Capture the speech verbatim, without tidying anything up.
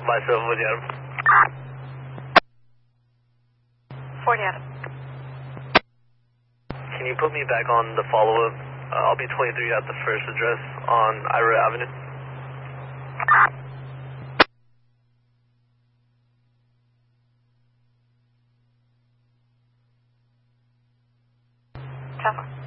Myself, forty Adam. forty Adam. Can you put me back on the follow-up? Uh, I'll be twenty-three at the first address on Ira Avenue. Tough.